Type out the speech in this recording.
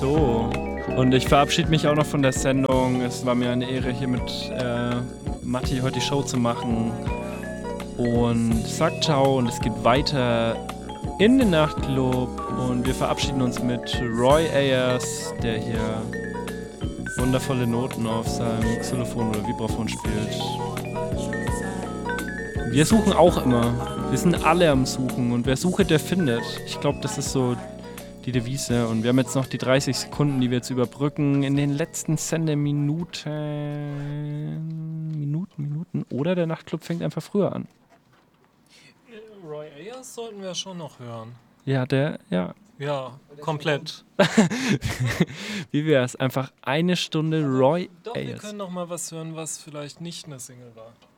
So, und ich verabschiede mich auch noch von der Sendung. Es war mir eine Ehre, hier mit Matti heute die Show zu machen. Und sagt ciao und es geht weiter in den Nachtclub. Und wir verabschieden uns mit Roy Ayers, der hier wundervolle Noten auf seinem Xylophon oder Vibraphon spielt. Wir suchen auch immer. Wir sind alle am Suchen und wer sucht, der findet. Ich glaube, das ist so die Devise. Und wir haben jetzt noch die 30 Sekunden, die wir jetzt überbrücken in den letzten Sendeminuten. Minuten. Oder der Nachtclub fängt einfach früher an. Roy Ayers sollten wir schon noch hören. Ja, Ja, komplett. Wie wär's? Einfach eine Stunde Roy Doch, Ayers. wir können noch mal was hören, was vielleicht nicht eine Single war.